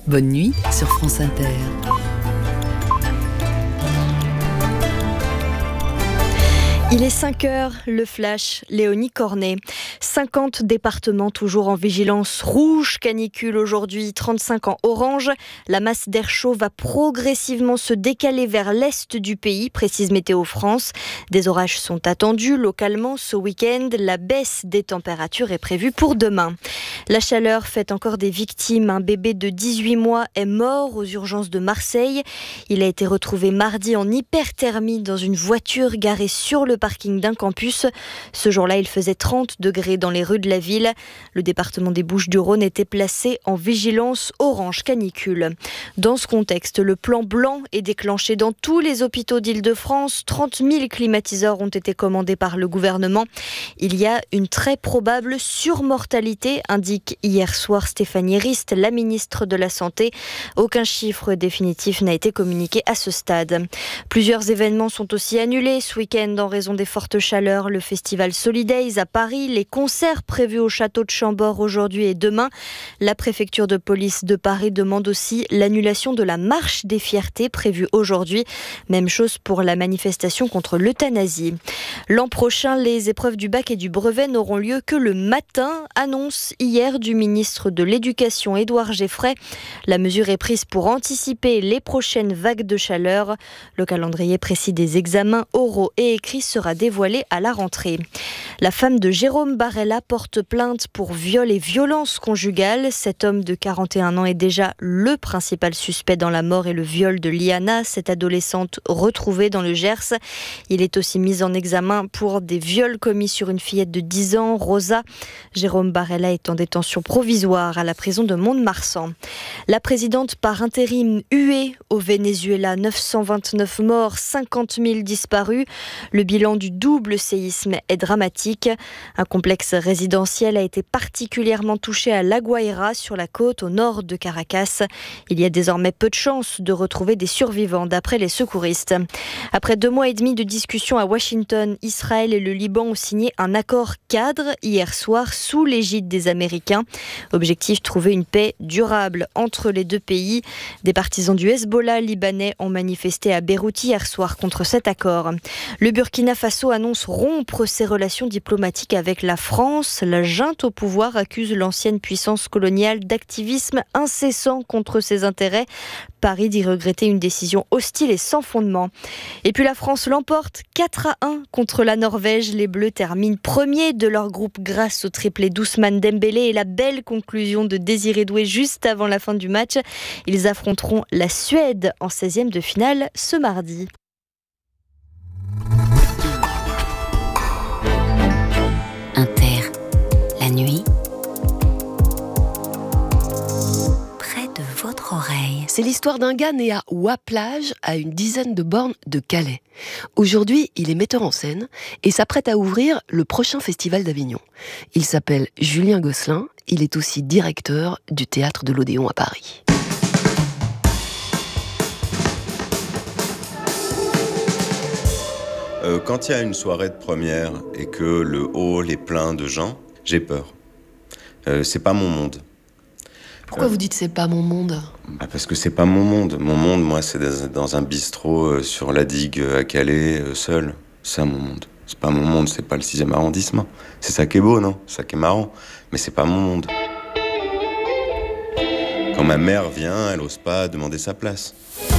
Bonne nuit sur France Inter. Il est 5h, le flash, Léonie Cornet. 50 départements toujours en vigilance rouge, canicule aujourd'hui, 35 en orange. La masse d'air chaud va progressivement se décaler vers l'est du pays, précise Météo France. Des orages sont attendus localement ce week-end. La baisse des températures est prévue pour demain. La chaleur fait encore des victimes. Un bébé de 18 mois est mort aux urgences de Marseille. Il a été retrouvé mardi en hyperthermie dans une voiture garée sur le parking d'un campus. Ce jour-là, il faisait 30 degrés dans les rues de la ville. Le département des Bouches-du-Rhône était placé en vigilance orange canicule. Dans ce contexte, le plan blanc est déclenché dans tous les hôpitaux d'Île-de-France. 30 000 climatiseurs ont été commandés par le gouvernement. Il y a une très probable surmortalité, indique hier soir Stéphanie Rist, la ministre de la Santé. Aucun chiffre définitif n'a été communiqué à ce stade. Plusieurs événements sont aussi annulés ce week-end en raison des fortes chaleurs. Le festival Solidays à Paris, les concerts prévus au château de Chambord aujourd'hui et demain. La préfecture de police de Paris demande aussi l'annulation de la marche des fiertés prévue aujourd'hui. Même chose pour la manifestation contre l'euthanasie. L'an prochain, les épreuves du bac et du brevet n'auront lieu que le matin, annonce hier du ministre de l'Éducation Édouard Geffray. La mesure est prise pour anticiper les prochaines vagues de chaleur. Le calendrier précis des examens oraux et écrits sera dévoilé à la rentrée. La femme de Jérôme Barella porte plainte pour viol et violence conjugale. Cet homme de 41 ans est déjà le principal suspect dans la mort et le viol de Liana, cette adolescente retrouvée dans le Gers. Il est aussi mis en examen pour des viols commis sur une fillette de 10 ans, Rosa. Jérôme Barella est en détention provisoire à la prison de Mont-de-Marsan. La présidente par intérim huée au Venezuela, 929 morts, 50 000 disparus. Le bilan du double séisme est dramatique. Un complexe résidentiel a été particulièrement touché à La Guaira, sur la côte au nord de Caracas. Il y a désormais peu de chances de retrouver des survivants, d'après les secouristes. Après 2 mois et demi de discussions à Washington, Israël et le Liban ont signé un accord cadre hier soir sous l'égide des Américains. Objectif, trouver une paix durable entre les deux pays. Des partisans du Hezbollah libanais ont manifesté à Beyrouth hier soir contre cet accord. Le Burkina Faso annonce rompre ses relations diplomatiques avec la France. La junte au pouvoir accuse l'ancienne puissance coloniale d'activisme incessant contre ses intérêts. Paris dit regretter une décision hostile et sans fondement. Et puis la France l'emporte 4-1 contre la Norvège. Les Bleus terminent premier de leur groupe grâce au triplé d'Ousmane Dembélé et la belle conclusion de Désiré Doué juste avant la fin du match. Ils affronteront la Suède en 16e de finale ce mardi. Inter, la nuit, près de votre oreille. C'est l'histoire d'un gars né à Ouaplage, à une dizaine de bornes de Calais. Aujourd'hui, il est metteur en scène et s'apprête à ouvrir le prochain festival d'Avignon. Il s'appelle Julien Gosselin, il est aussi directeur du théâtre de l'Odéon à Paris. Quand il y a une soirée de première et que le hall est plein de gens, j'ai peur. C'est pas mon monde. Pourquoi vous dites c'est pas mon monde ? Parce que c'est pas mon monde. Mon monde, moi, c'est dans un bistrot sur la digue à Calais, seul. C'est ça mon monde. C'est pas mon monde, c'est pas le 6e arrondissement. C'est ça qui est beau, non ? C'est ça qui est marrant. Mais c'est pas mon monde. Quand ma mère vient, elle ose pas demander sa place.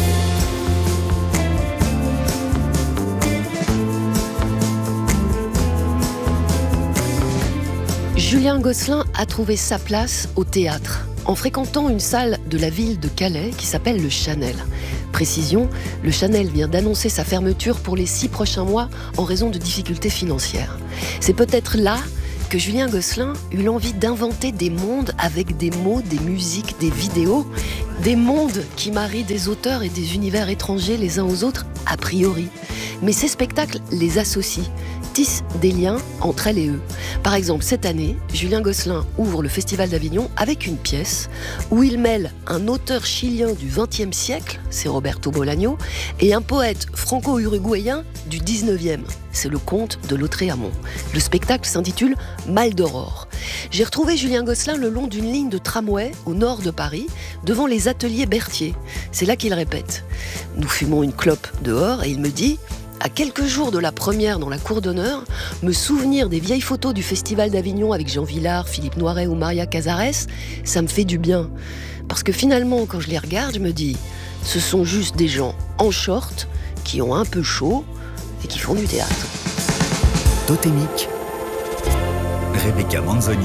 Julien Gosselin a trouvé sa place au théâtre, en fréquentant une salle de la ville de Calais qui s'appelle le Chanel. Précision, le Chanel vient d'annoncer sa fermeture pour les 6 prochains mois en raison de difficultés financières. C'est peut-être là que Julien Gosselin eut l'envie d'inventer des mondes avec des mots, des musiques, des vidéos, des mondes qui marient des auteurs et des univers étrangers les uns aux autres, a priori. Mais ces spectacles les associent. tissent des liens entre elle et eux. Par exemple, cette année, Julien Gosselin ouvre le Festival d'Avignon avec une pièce où il mêle un auteur chilien du XXe siècle, c'est Roberto Bolaño, et un poète franco-uruguayen du XIXe. C'est le conte de Lautréamont. Le spectacle s'intitule Mal d'aurore. J'ai retrouvé Julien Gosselin le long d'une ligne de tramway au nord de Paris, devant les ateliers Berthier. C'est là qu'il répète. Nous fumons une clope dehors et il me dit « À quelques jours de la première dans la cour d'honneur, me souvenir des vieilles photos du Festival d'Avignon avec Jean Vilar, Philippe Noiret ou Maria Cazares, ça me fait du bien. Parce que finalement, quand je les regarde, je me dis « Ce sont juste des gens en short qui ont un peu chaud et qui font du théâtre. » Totémique, Rebecca Manzoni,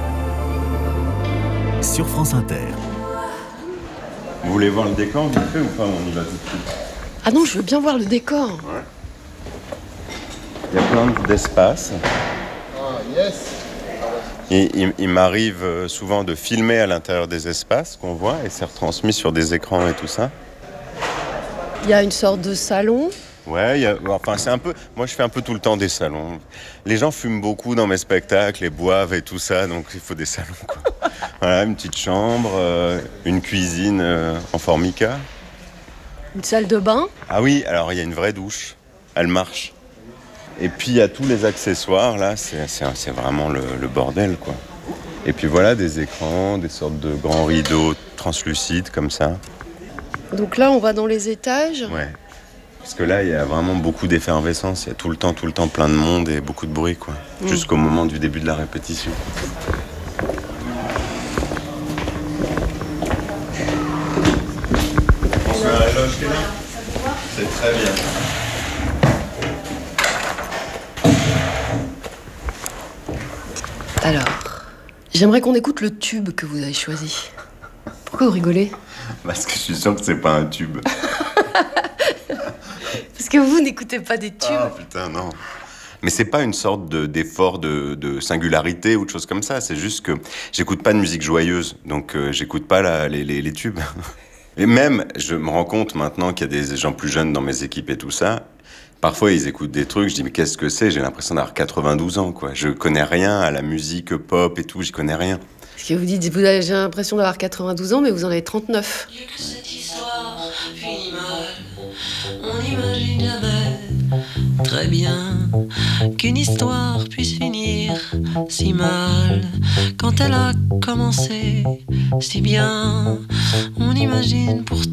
sur France Inter. Vous voulez voir le décor vite fait ou pas? On y va tout de suite. Ah non, je veux bien voir le décor. Ouais. Il y a plein d'espaces. Et il m'arrive souvent de filmer à l'intérieur des espaces qu'on voit et c'est retransmis sur des écrans et tout ça. Il y a une sorte de salon. Ouais, c'est un peu. Moi, je fais un peu tout le temps des salons. Les gens fument beaucoup dans mes spectacles et boivent et tout ça, donc il faut des salons, quoi. Voilà, une petite chambre, une cuisine en formica. Une salle de bain. Ah oui, alors il y a une vraie douche. Elle marche. Et puis il y a tous les accessoires là. C'est vraiment le bordel, quoi. Et puis voilà, des écrans, des sortes de grands rideaux translucides comme ça. Donc là, on va dans les étages. Ouais. Parce que là, il y a vraiment beaucoup d'effervescence. Il y a tout le temps plein de monde et beaucoup de bruit, quoi. Jusqu'au moment du début de la répétition. On se met à la loge qui est là. C'est très bien. Alors, j'aimerais qu'on écoute le tube que vous avez choisi. Pourquoi vous rigolez? Parce que je suis sûr que c'est pas un tube. Parce que vous n'écoutez pas des tubes. Ah putain, non. Mais c'est pas une sorte d'effort de singularité ou de choses comme ça. C'est juste que j'écoute pas de musique joyeuse. Donc j'écoute pas les tubes. Et même, je me rends compte maintenant qu'il y a des gens plus jeunes dans mes équipes et tout ça. Parfois, ils écoutent des trucs, je dis, mais qu'est-ce que c'est? J'ai l'impression d'avoir 92 ans, quoi. Je connais rien à la musique pop et tout, j'y connais rien. Parce que vous dites, j'ai l'impression d'avoir 92 ans, mais vous en avez 39. Mieux que cette histoire finit mal, on n'imagine jamais très bien qu'une histoire puisse finir si mal. Quand elle a commencé si bien, on imagine pourtant